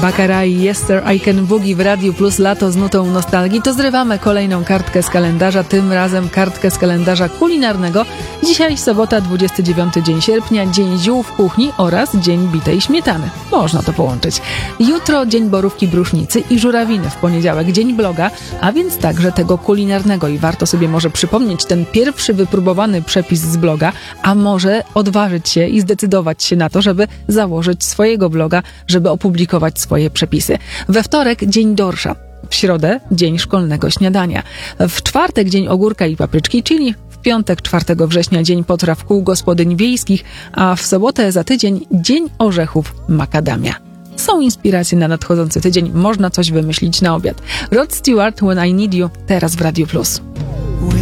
Baccarat i Yester I Can Boogie w Radiu Plus, lato z nutą nostalgii. To zrywamy kolejną kartkę z kalendarza, tym razem kartkę z kalendarza kulinarnego. Dzisiaj sobota, 29 dzień sierpnia, dzień ziół w kuchni oraz dzień bitej śmietany. Można to połączyć. Jutro dzień borówki brusznicy i żurawiny, w poniedziałek dzień bloga, a więc także tego kulinarnego i warto sobie może przypomnieć ten pierwszy wypróbowany przepis z bloga, a może odważyć się i zdecydować się na to, żeby założyć swojego bloga, żeby opublikować swoje przepisy. We wtorek dzień dorsza, w środę dzień szkolnego śniadania, w czwartek dzień ogórka i papryczki chili, w piątek 4 września dzień potraw kół gospodyń wiejskich, a w sobotę za tydzień dzień orzechów makadamia. Są inspiracje na nadchodzący tydzień, można coś wymyślić na obiad. Rod Stewart, When I Need You, teraz w Radiu Plus.